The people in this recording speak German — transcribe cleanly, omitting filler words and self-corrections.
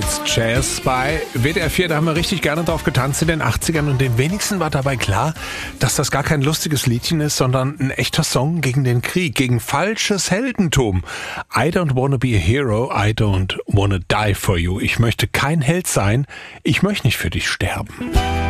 Dance Jazz bei WDR 4. Da haben wir richtig gerne drauf getanzt in den 80ern und den wenigsten war dabei klar, dass das gar kein lustiges Liedchen ist, sondern ein echter Song gegen den Krieg, gegen falsches Heldentum. I don't wanna be a hero, I don't wanna die for you. Ich möchte kein Held sein, ich möchte nicht für dich sterben.